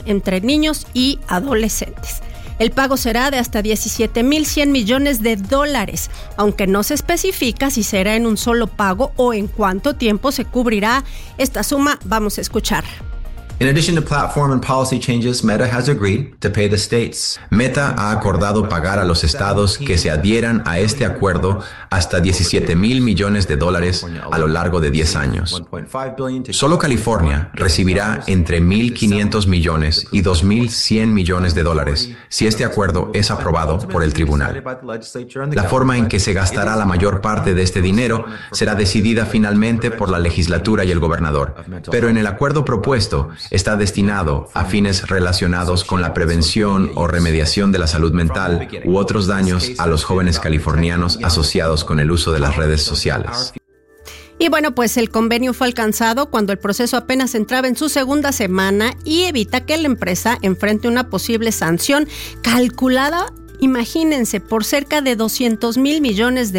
entre niños y adolescentes. El pago será de hasta $17,100 millones, aunque no se especifica si será en un solo pago o en cuánto tiempo se cubrirá esta suma. Vamos a escuchar. In addition to platform and policy changes, Meta has agreed to pay the states. Meta ha acordado pagar a los estados que se adhieran a este acuerdo hasta $17,000 millones a lo largo de 10 años. Solo California recibirá entre $1,500 millones y $2,100 millones si este acuerdo es aprobado por el tribunal. La forma en que se gastará la mayor parte de este dinero será decidida finalmente por la legislatura y el gobernador, pero en el acuerdo propuesto está destinado a fines relacionados con la prevención o remediación de la salud mental u otros daños a los jóvenes californianos asociados con el uso de las redes sociales. Y bueno, pues el convenio fue alcanzado cuando el proceso apenas entraba en su segunda semana y evita que la empresa enfrente una posible sanción calculada, imagínense, por cerca de $200,000 millones.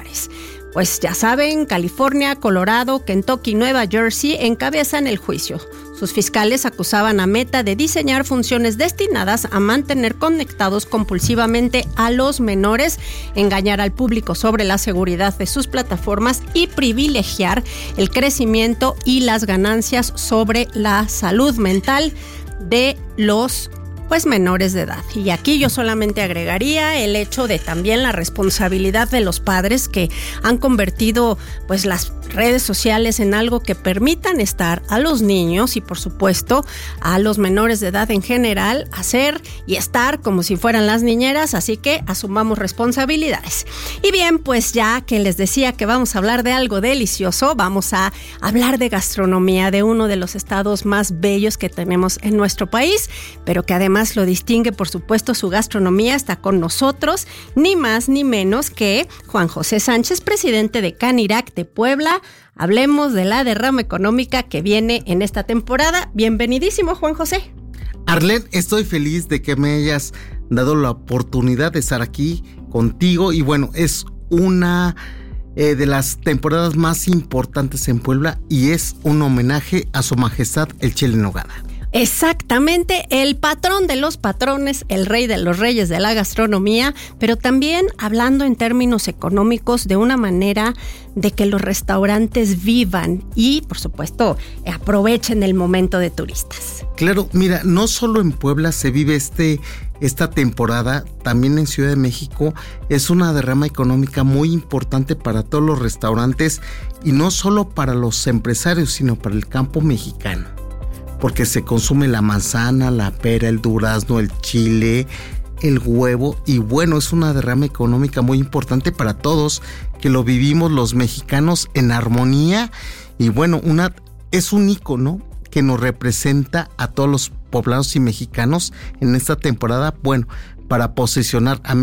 Pues ya saben, California, Colorado, Kentucky y Nueva Jersey encabezan el juicio. Sus fiscales acusaban a Meta de diseñar funciones destinadas a mantener conectados compulsivamente a los menores, engañar al público sobre la seguridad de sus plataformas y privilegiar el crecimiento y las ganancias sobre la salud mental de los menores de edad. Y aquí yo solamente agregaría el hecho de también la responsabilidad de los padres que han convertido las redes sociales en algo que permitan estar a los niños y por supuesto a los menores de edad en general hacer y estar como si fueran las niñeras, así que asumamos responsabilidades. Y bien, pues ya que les decía que vamos a hablar de algo delicioso, vamos a hablar de gastronomía de uno de los estados más bellos que tenemos en nuestro país, pero que además lo distingue, por supuesto, su gastronomía. Está con nosotros ni más ni menos que Juan José Sánchez, presidente de Canirac de Puebla. Hablemos de la derrama económica que viene en esta temporada. Bienvenidísimo, Juan José. Arlene, estoy feliz de que me hayas dado la oportunidad de estar aquí contigo y bueno, es una de las temporadas más importantes en Puebla y es un homenaje a su majestad el chile en nogada. Exactamente, el patrón de los patrones, el rey de los reyes de la gastronomía, pero también hablando en términos económicos de una manera de que los restaurantes vivan y, por supuesto, aprovechen el momento de turistas. Claro, mira, no solo en Puebla se vive esta temporada, también en Ciudad de México es una derrama económica muy importante para todos los restaurantes y no solo para los empresarios, sino para el campo mexicano. Porque se consume la manzana, la pera, el durazno, el chile, el huevo y bueno, es una derrama económica muy importante para todos que lo vivimos los mexicanos en armonía y bueno, es un ícono que nos representa a todos los poblanos y mexicanos en esta temporada, bueno, para posicionar a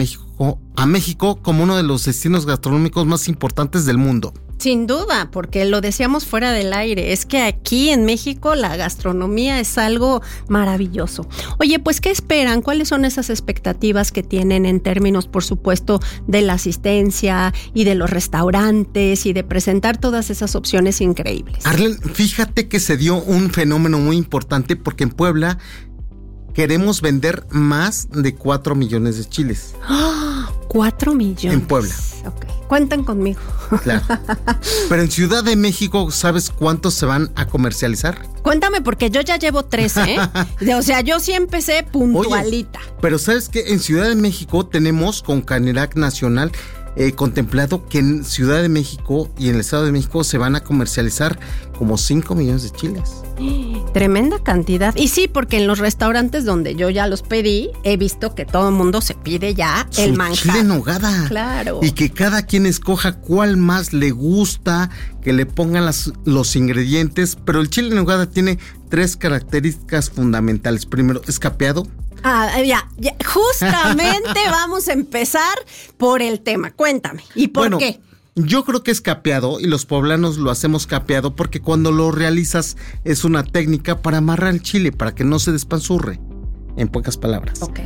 México como uno de los destinos gastronómicos más importantes del mundo. Sin duda, porque lo decíamos fuera del aire, es que aquí en México la gastronomía es algo maravilloso. Oye, pues, ¿qué esperan? ¿Cuáles son esas expectativas que tienen en términos, por supuesto, de la asistencia y de los restaurantes y de presentar todas esas opciones increíbles? Arlen, fíjate que se dio un fenómeno muy importante porque en Puebla queremos vender más de 4 millones de chiles. ¡Oh! 4 millones. En Puebla. Ok, cuentan conmigo. Claro. Pero en Ciudad de México, ¿sabes cuántos se van a comercializar? Cuéntame, porque yo ya llevo 3, ¿eh? O sea, yo sí empecé puntualita. Oye, pero ¿sabes qué? En Ciudad de México tenemos con Canirac Nacional contemplado que en Ciudad de México y en el Estado de México se van a comercializar como 5 millones de chiles. Tremenda cantidad. Y sí, porque en los restaurantes donde yo ya los pedí, he visto que todo el mundo se pide ya el manjar. Chile en nogada. Claro. Y que cada quien escoja cuál más le gusta, que le pongan los ingredientes. Pero el chile en nogada tiene 3 características fundamentales. Primero, es capeado. Ya, justamente vamos a empezar por el tema. Cuéntame, ¿y por qué? Yo creo que es capeado y los poblanos lo hacemos capeado porque cuando lo realizas es una técnica para amarrar el chile, para que no se despanzurre, en pocas palabras. Ok.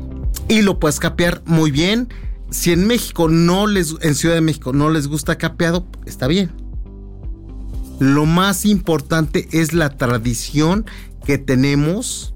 Y lo puedes capear muy bien. Si en Ciudad de México no les gusta capeado, está bien. Lo más importante es la tradición que tenemos